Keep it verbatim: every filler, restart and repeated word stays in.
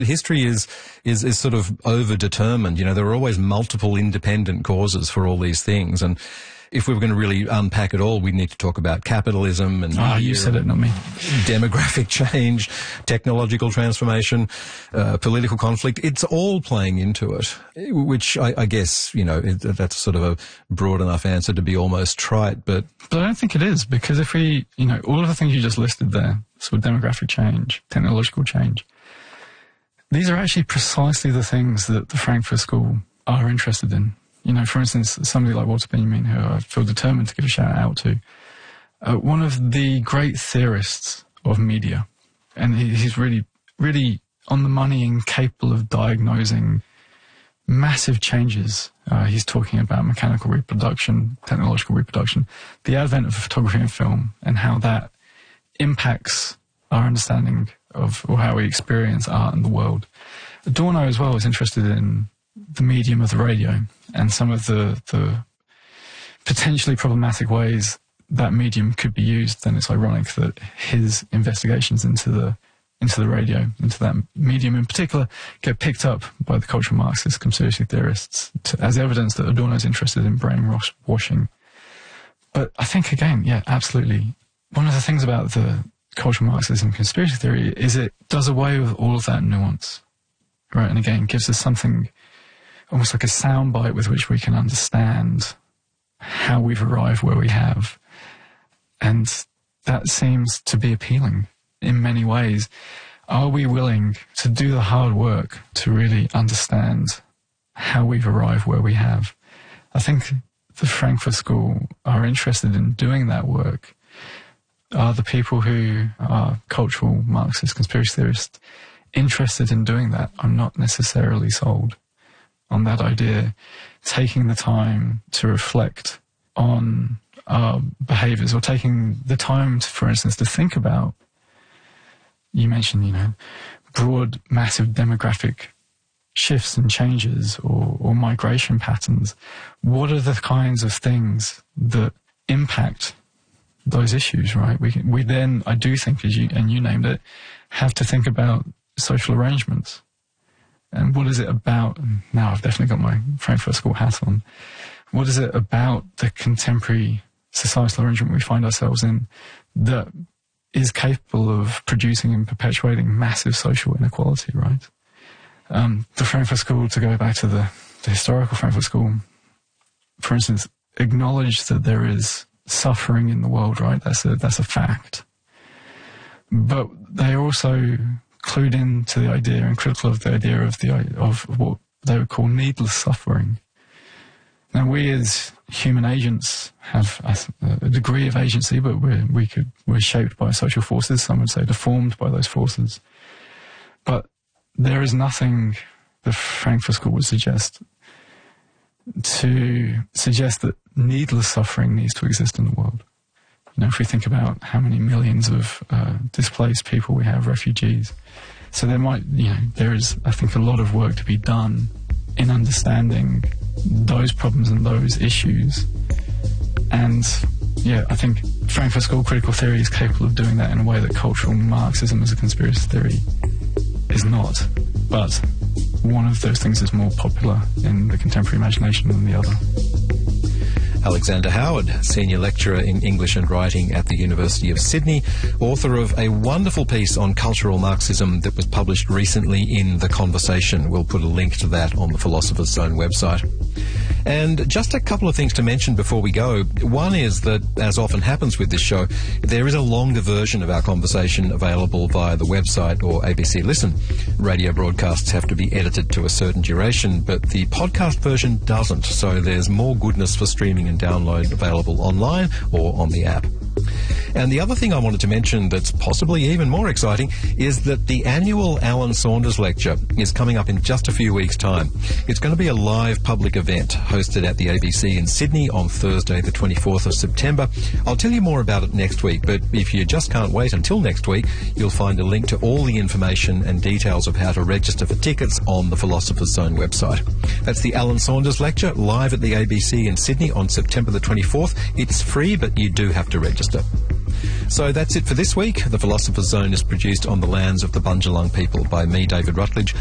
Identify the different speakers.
Speaker 1: History is, is, is sort of over-determined. You know, there are always multiple independent causes for all these things. And if we were going to really unpack it all, we need to talk about capitalism and...
Speaker 2: Ah, oh, you said it, not me.
Speaker 1: Demographic change, technological transformation, uh, political conflict. It's all playing into it, which I, I guess, you know, it, that's sort of a broad enough answer to be almost trite, but...
Speaker 2: But I don't think it is, because if we, you know, all of the things you just listed there, so demographic change, technological change, these are actually precisely the things that the Frankfurt School are interested in. You know, for instance, somebody like Walter Benjamin, who I feel determined to give a shout out to, uh, one of the great theorists of media, and he, he's really, really on the money and capable of diagnosing massive changes. Uh, he's talking about mechanical reproduction, technological reproduction, the advent of photography and film, and how that impacts our understanding of, or how we experience art in the world. Adorno as well is interested in the medium of the radio and some of the, the potentially problematic ways that medium could be used. Then it's ironic that his investigations into the into the radio, into that medium in particular, get picked up by the cultural Marxist conspiracy theorists to, as evidence that Adorno is interested in brainwashing. But I think, again, yeah, absolutely. One of the things about the cultural Marxism conspiracy theory is it does away with all of that nuance, right? And again, gives us something almost like a soundbite with which we can understand how we've arrived where we have. And that seems to be appealing in many ways. Are we willing to do the hard work to really understand how we've arrived where we have? I think the Frankfurt School are interested in doing that work. Are the people who are cultural Marxist conspiracy theorists interested in doing that? I'm not necessarily sold on that idea, taking the time to reflect on our behaviors, or taking the time, to, for instance, to think about, you mentioned, you know, broad, massive demographic shifts and changes, or, or migration patterns. What are the kinds of things that impact those issues, right? We, can, we then, I do think, as you, and you named it, have to think about social arrangements. And what is it about, now I've definitely got my Frankfurt School hat on, what is it about the contemporary societal arrangement we find ourselves in that is capable of producing and perpetuating massive social inequality, right? Um, the Frankfurt School, to go back to the, the historical Frankfurt School, for instance, acknowledge that there is suffering in the world, right? That's a, that's a fact. But they also clued into the idea and critical of the idea of the of what they would call needless suffering. Now, we as human agents have a, a degree of agency, but we're, we could, we're shaped by social forces, some would say deformed by those forces. But there is nothing, the Frankfurt School would suggest, to suggest that needless suffering needs to exist in the world. You know, if we think about how many millions of uh, displaced people we have, refugees. So there might, you know, there is, I think, a lot of work to be done in understanding those problems and those issues. And, yeah, I think Frankfurt School critical theory is capable of doing that in a way that cultural Marxism as a conspiracy theory is not. But one of those things is more popular in the contemporary imagination than the other.
Speaker 1: Alexander Howard, Senior Lecturer in English and Writing at the University of Sydney, author of a wonderful piece on cultural Marxism that was published recently in The Conversation. We'll put a link to that on the Philosopher's Zone website. And just a couple of things to mention before we go. One is that, as often happens with this show, there is a longer version of our conversation available via the website or A B C Listen. Radio broadcasts have to be edited to a certain duration, but the podcast version doesn't, so there's more goodness for streaming and download available online or on the app. And the other thing I wanted to mention that's possibly even more exciting is that the annual Alan Saunders Lecture is coming up in just a few weeks' time. It's going to be a live public event hosted at the A B C in Sydney on Thursday the twenty-fourth of September. I'll tell you more about it next week, but if you just can't wait until next week, you'll find a link to all the information and details of how to register for tickets on the Philosopher's Zone website. That's the Alan Saunders Lecture live at the A B C in Sydney on September the twenty-fourth. It's free, but you do have to register. So that's it for this week. The Philosopher's Zone is produced on the lands of the Bundjalung people by me, David Rutledge.